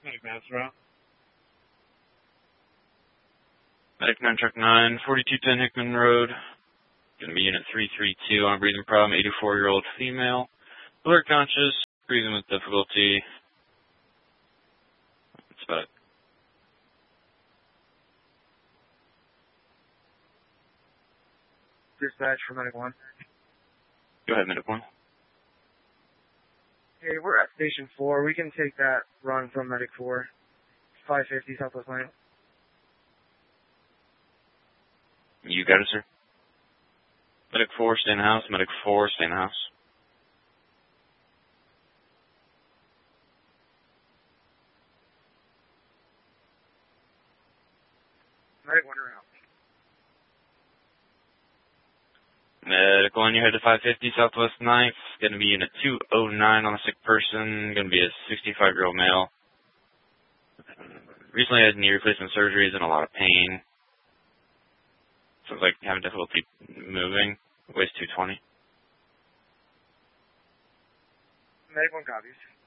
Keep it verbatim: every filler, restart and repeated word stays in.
Medic Mass route. Medic nine Truck nine, forty-two ten Hickman Road. Going to be Unit three three two on a breathing problem, eighty-four-year-old female. Alert conscious, breathing with difficulty. That's about it. Dispatch for Medic one. Go ahead, Medic one. Hey, we're at Station four. We can take that run from Medic four. five fifty Southwest Lane. You got it, sir. Medic four, stay in the house. Medic four, stay in the house. Medic one around. Medic one, you head to five fifty Southwest ninth. Going to be Unit two oh nine on a sick person. Going to be a sixty-five-year-old male. Recently had knee replacement surgeries and a lot of pain. Sounds like having difficulty moving. Weighs two twenty. Medic one copies.